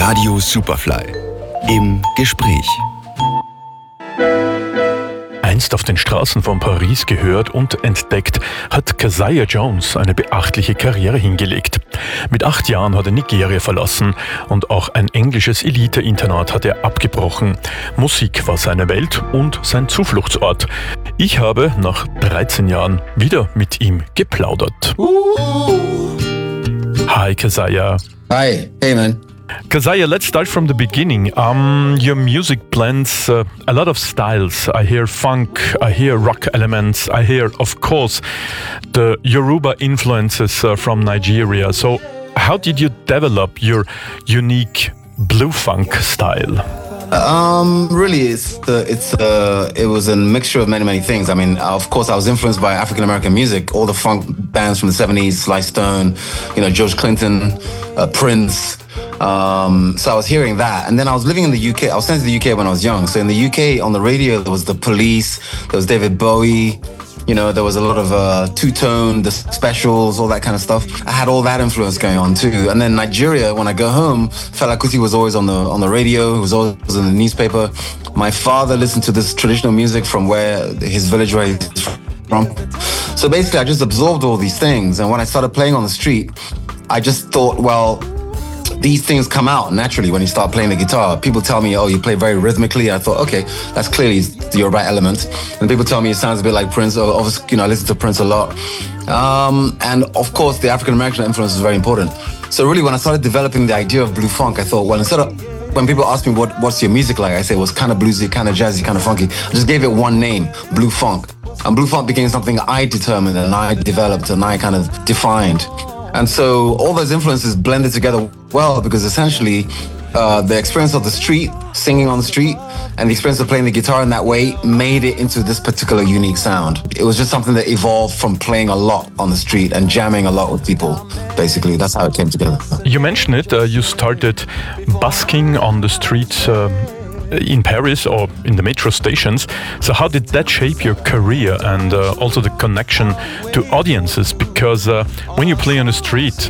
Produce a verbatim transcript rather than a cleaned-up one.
Radio Superfly im Gespräch. Einst auf den Straßen von Paris gehört und entdeckt, hat Keziah Jones eine beachtliche Karriere hingelegt. Mit acht Jahren hat er Nigeria verlassen und auch ein englisches Elite-Internat hat er abgebrochen. Musik war seine Welt und sein Zufluchtsort. Ich habe nach dreizehn Jahren wieder mit ihm geplaudert. Hi Keziah. Hi, hey man. Keziah, let's start from the beginning. Um, your music blends uh, a lot of styles. I hear funk, I hear rock elements, I hear, of course, the Yoruba influences uh, from Nigeria. So, how did you develop your unique blue funk style? Um, really, it's the it's uh it was a mixture of many many things. I mean, of course, I was influenced by African American music, all the funk bands from the seventies, Sly Stone, you know, George Clinton, uh, Prince. Um, so I was hearing that, and then I was living in the U K. I was sent to the U K when I was young. So in the U K, on the radio, there was the Police, there was David Bowie. You know, there was a lot of uh, two-tone, the Specials, all that kind of stuff. I had all that influence going on too. And then Nigeria, when I go home, Fela Kuti was always on the on the radio. He was always in the newspaper. My father listened to this traditional music from where his village where he's from. So basically, I just absorbed all these things. And when I started playing on the street, I just thought, well, these things come out naturally when you start playing the guitar. People tell me, oh, you play very rhythmically. I thought, okay, that's clearly the Yoruba element. And people tell me it sounds a bit like Prince. Obviously, you know, I listen to Prince a lot. Um, and of course, the African-American influence is very important. So really, when I started developing the idea of blue funk, I thought, well, instead of, when people ask me what, what's your music like, I say, well, it's kind of bluesy, kind of jazzy, kind of funky. I just gave it one name, blue funk. And blue funk became something I determined and I developed and I kind of defined. And so all those influences blended together well because essentially uh, the experience of the street, singing on the street, and the experience of playing the guitar in that way made it into this particular unique sound. It was just something that evolved from playing a lot on the street and jamming a lot with people, basically. That's how it came together. You mentioned it, uh, you started busking on the streets uh, in Paris or in the metro stations. So how did that shape your career and uh, also the connection to audiences? Because uh, when you play on the street,